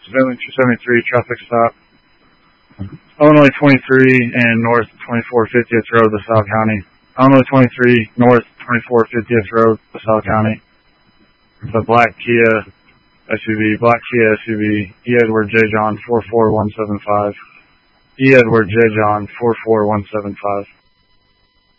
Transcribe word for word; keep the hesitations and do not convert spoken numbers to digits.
Vinland two seventy-three, traffic stop. Illinois twenty-three and North twenty-four fiftieth Road, LaSalle County. Illinois twenty-three, North twenty-four fiftieth Road, LaSalle County. The black Kia S U V, black Kia S U V, E. Edward J. John four four one seven five. E. Edward J. John four four one seven five.